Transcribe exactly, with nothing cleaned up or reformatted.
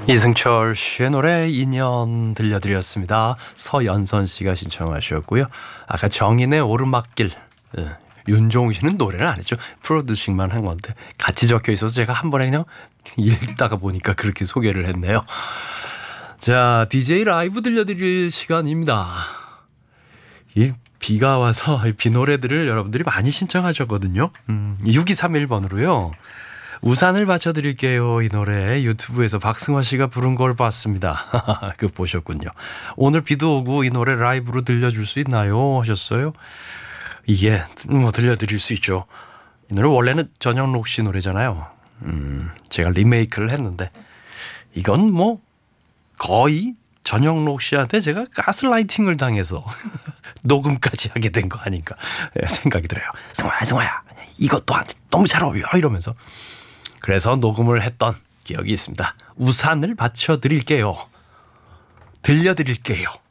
이승철 씨의 노래 인연 들려드렸습니다. 서연선 씨가 신청하셨고요. 아까 정인의 오르막길, 윤종우 씨는 노래를 안 했죠. 프로듀싱만 한 건데 같이 적혀 있어서 제가 한 번에 그냥 읽다가 보니까 그렇게 소개를 했네요. 자, 디제이 라이브 들려드릴 시간입니다. 이 비가 와서 비 노래들을 여러분들이 많이 신청하셨거든요. 음, 육이삼일 번으로요. 우산을 받쳐드릴게요. 이 노래 유튜브에서 박승화 씨가 부른 걸 봤습니다. 그 보셨군요. 오늘 비도 오고 이 노래 라이브로 들려줄 수 있나요? 하셨어요. 이게 뭐 들려드릴 수 있죠. 이 노래 원래는 전영록 씨 노래잖아요. 음, 제가 리메이크를 했는데 이건 뭐 거의 전영록 씨한테 제가 가스라이팅을 당해서 녹음까지 하게 된 거 아닌가 생각이 들어요. 승화야 승화야 이것도 너무 잘 어울려 이러면서 그래서 녹음을 했던 기억이 있습니다. 우산을 받쳐드릴게요. 들려드릴게요.